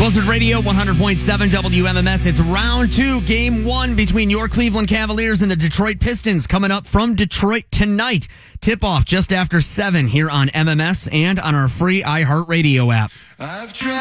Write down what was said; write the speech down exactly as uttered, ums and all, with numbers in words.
Buzzard Radio, one hundred point seven W M M S. It's round two, game one between your Cleveland Cavaliers and the Detroit Pistons coming up from Detroit tonight. Tip-off just after seven here on M M S and on our free iHeartRadio app. I've tried.